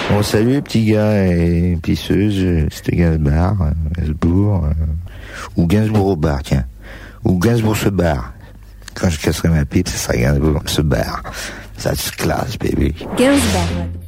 Bon, salut, petits gars et pisseuses, c'était Gainsbourg, ou Gainsbourg au bar, tiens. Ou Gainsbourg se barre. Quand je casserai ma pipe, ça sera Gainsbourg se barre. Ça se classe, baby. Gainsbourg.